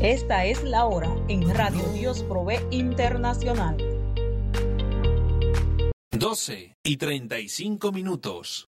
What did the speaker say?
Esta es la hora en Radio Dios Provee Internacional. 12:35.